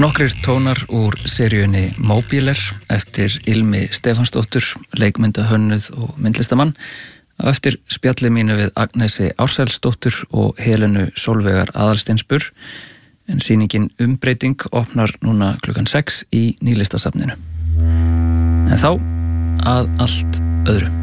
Nokkrir tónar úr seríunni Móbíler eftir Ilmi Stefansdóttur, leikmyndahönnuð og myndlistamann, á eftir spjalli mínu við Agnesi Ársælsdóttur og Helenu Sólveigar Aðalsteinsburð, en sýningin Umbreyting opnar núna klukkan 6 í Nýlistasafninu. En þá að allt öðru.